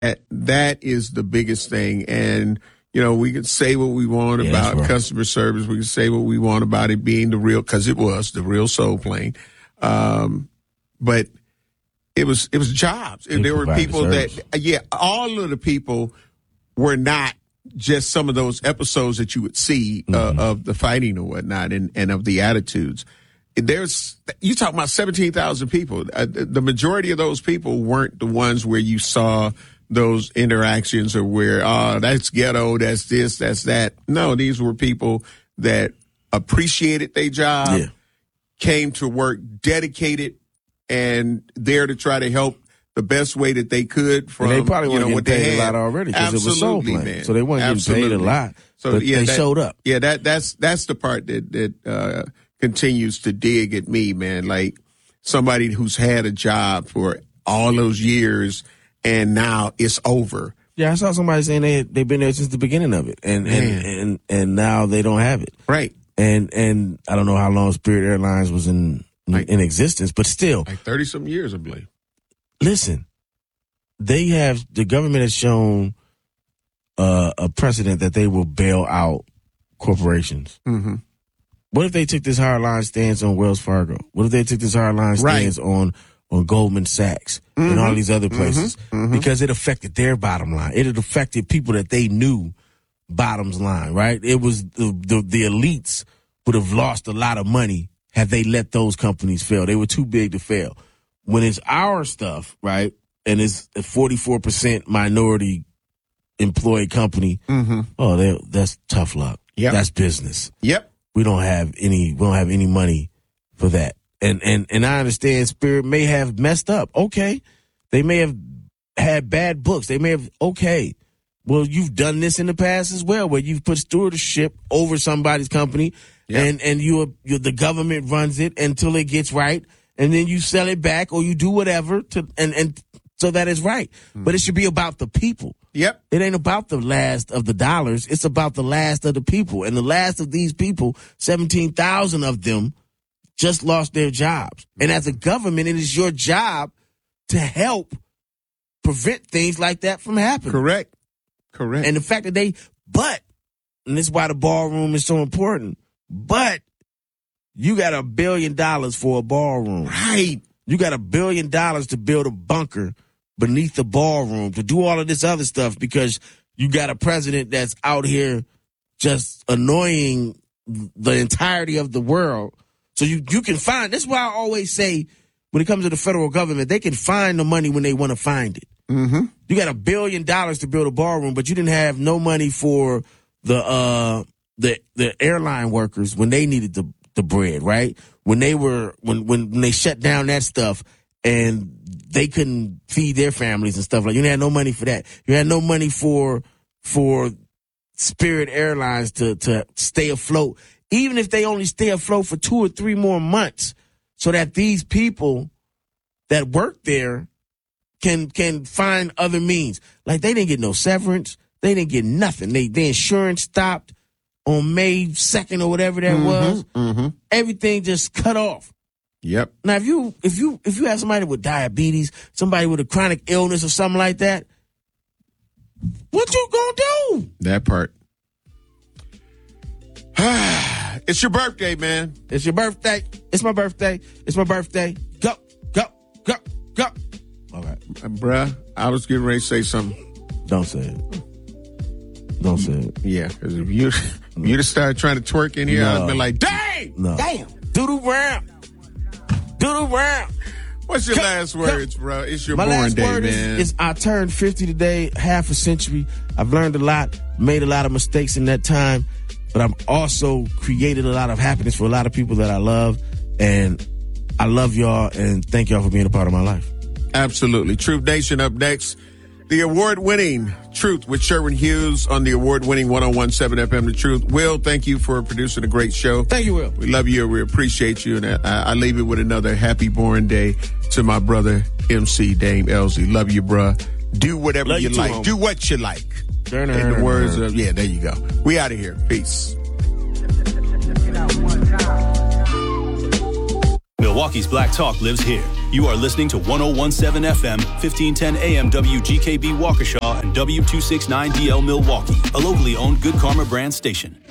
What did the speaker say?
That is the biggest thing. And, we can say what we want about customer service. We can say what we want about it being because it was the real soul plane. But it was jobs. There were people all of the people were not just some of those episodes that you would see of the fighting or whatnot and of the attitudes. You talk about 17,000 people. The majority of those people weren't the ones where you saw those interactions or where, that's ghetto, that's this, that's that. No, these were people that appreciated their job, came to work dedicated and there to try to help the best way that they could from, and they probably weren't what getting they paid had. a lot already because it was soul plane. Man. So they weren't getting paid a lot, so they showed up. Yeah, that's the part that continues to dig at me, man. Like somebody who's had a job for all those years and now it's over. Yeah, I saw somebody saying they've been there since the beginning of it, and now they don't have it. Right. And I don't know how long Spirit Airlines was in existence, but still, like 30-some years, I believe. Listen, the government has shown a precedent that they will bail out corporations. Mm-hmm. What if they took this hardline stance on Wells Fargo? What if they took this hardline stance on Goldman Sachs and all these other places? Because it affected their bottom line. It had affected people that they knew bottoms line, right? It was the elites would have lost a lot of money had they let those companies fail. They were too big to fail. When it's our stuff, right, and it's a 44% minority employed company, that's tough luck. Yep. That's business. Yep. We don't have any money for that. And I understand Spirit may have messed up. Okay. They may have had bad books. They may have, okay. Well, you've done this in the past as well, where you've put stewardship over somebody's company and the government runs it until it gets right. And then you sell it back or you do whatever and so that is right. But it should be about the people. Yep. It ain't about the last of the dollars. It's about the last of the people. And the last of these people, 17,000 of them, just lost their jobs. And as a government, it is your job to help prevent things like that from happening. Correct. And the fact that and this is why the ballroom is so important, but you got $1 billion for a ballroom. Right. You got $1 billion to build a bunker beneath the ballroom, to do all of this other stuff because you got a president that's out here just annoying the entirety of the world. So you can find, that's why I always say when it comes to the federal government, they can find the money when they want to find it. Mm-hmm. You got $1 billion to build a ballroom, but you didn't have no money for the airline workers when they needed the bread, right? When they shut down that stuff and they couldn't feed their families and stuff like, you had no money for that. You had no money for Spirit Airlines to stay afloat, even if they only stay afloat for 2 or 3 more months, so that these people that work there can find other means. Like they didn't get no severance. They didn't get nothing. The insurance stopped on May 2nd or whatever that was. Mm-hmm. Everything just cut off. Yep. Now, if you have somebody with diabetes, somebody with a chronic illness or something like that, what you gonna do? That part. It's your birthday, man. It's your birthday. It's my birthday. It's my birthday. Go, go, go, go. All right. Bruh, I was getting ready to say something. Don't say it. Don't say it. Yeah, because if you just started trying to twerk in here, I'd have been like, dang! No. Damn! Doodle round. Doodle round. What's your last words, bro? It's your My born last day, word man. is I turned 50 today, half a century. I've learned a lot, made a lot of mistakes in that time, but I've also created a lot of happiness for a lot of people that I love, and I love y'all, and thank y'all for being a part of my life. Absolutely. Truth Nation up next. The award-winning Truth with Sherwin Hughes on the award-winning 101.7 FM The Truth. Will, thank you for producing a great show. Thank you, Will. We love you. We appreciate you. And I leave it with another happy born day to my brother, MC Dame Elsie. Love you, bruh. Do whatever love you too, like. homie. Do what you like. In the words of, yeah, there you go. We out of here. Peace. Milwaukee's Black Talk lives here. You are listening to 101.7 FM, 1510 AM WGKB Waukesha and W269DL Milwaukee, a locally owned Good Karma brand station.